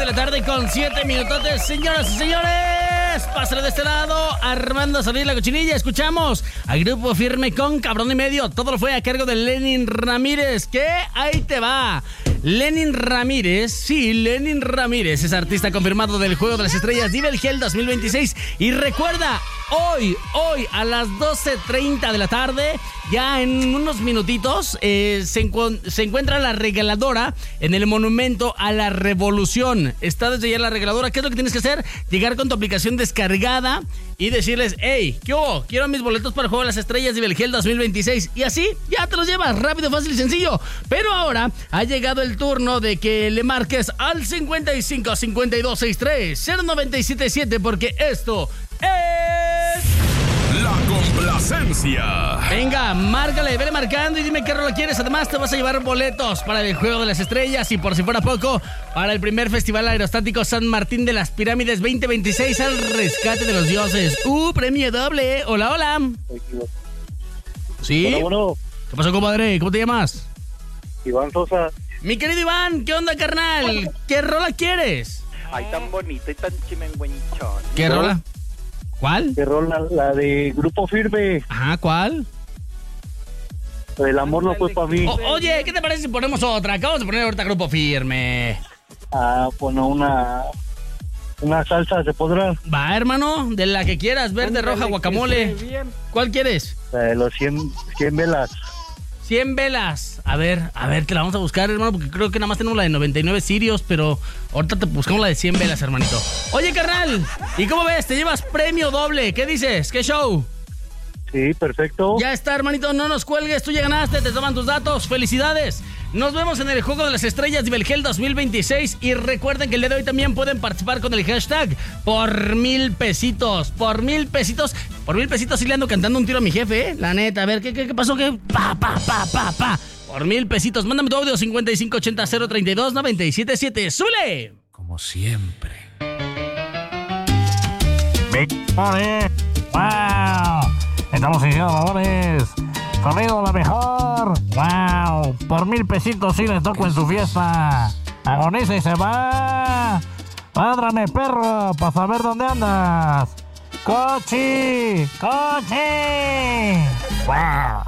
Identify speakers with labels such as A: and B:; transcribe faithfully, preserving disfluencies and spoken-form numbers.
A: de la tarde con siete minutotes. Señoras y señores, pásale de este lado, Armando Salir la Cochinilla. Escuchamos a Grupo Firme con Cabrón y Medio. Todo lo fue a cargo de Lenin Ramírez. ¿Qué? Ahí te va. Lenin Ramírez, sí, Lenin Ramírez es artista confirmado del Juego de las Estrellas Nivel Gel dos mil veintiséis. Y recuerda, hoy, hoy a las doce treinta de la tarde, ya en unos minutitos, eh, se, encu- se encuentra la regaladora en el Monumento a la Revolución. Está desde ya la regaladora. ¿Qué es lo que tienes que hacer? Llegar con tu aplicación descargada y decirles, hey, ¿qué hubo? Quiero mis boletos para el Juego de las Estrellas Nivel Gel dos mil veintiséis. Y así ya te los llevas, rápido, fácil y sencillo. Pero ahora ha llegado el turno de que le marques al cincuenta y cinco cincuenta y dos sesenta y tres cero noventa y siete siete, porque esto es
B: La Complacencia.
A: Venga, márcale, vele marcando y dime qué rola quieres. Además te vas a llevar boletos para el Juego de las Estrellas y, por si fuera poco, para el primer Festival Aerostático San Martín de las Pirámides veinte veintiséis al rescate de los dioses. ¡Uh, premio doble! Hola, hola. ¿Sí?
C: Bueno, bueno.
A: ¿Qué pasó, compadre? ¿Cómo te llamas?
C: Iván Sosa.
A: Mi querido Iván, ¿qué onda, carnal? ¿Qué rola quieres?
D: Ay, tan bonito y tan chimenguenchón.
A: ¿Qué
C: ¿No?
A: rola? ¿Cuál?
C: ¿Qué rola? La de Grupo Firme.
A: Ajá, ¿cuál?
C: El amor no fue para mí.
A: O- oye, ¿qué te parece si ponemos otra? Acabamos de poner ahorita Grupo Firme.
C: Ah, bueno, una... Una salsa, ¿se podrá?
A: Va, hermano, de la que quieras, verde, roja, guacamole. ¿Cuál quieres?
C: La de los cien, cien velas.
A: cien velas. A ver, a ver, te la vamos a buscar, hermano, porque creo que nada más tenemos la de noventa y nueve sirios, pero ahorita te buscamos la de cien velas, hermanito. Oye, carnal, ¿y cómo ves? Te llevas premio doble. ¿Qué dices? ¿Qué show?
C: Sí, perfecto.
A: Ya está, hermanito, no nos cuelgues, tú ya ganaste, te toman tus datos. ¡Felicidades! Nos vemos en el Juego de las Estrellas Nivel Gel dos mil veintiséis y recuerden que el día de hoy también pueden participar con el hashtag por mil pesitos, por mil pesitos, por mil pesitos sí le ando cantando un tiro a mi jefe, ¿eh? La neta, a ver, ¿qué, qué, qué pasó? ¿Qué? Pa, pa, pa, pa, pa, por mil pesitos, mándame tu audio cincuenta y cinco ochenta cero treinta y dos noventa y siete siete, ¡súbele!
B: Como siempre.
E: ¡Victoria! ¡Wow! Estamos iniciando labores. Sonido la mejor. ¡Wow! Por mil pesitos sí les toco en su fiesta. Agoniza y se va. Ládrame, perro, para saber dónde andas. ¡Cochi! ¡Cochi! ¡Wow!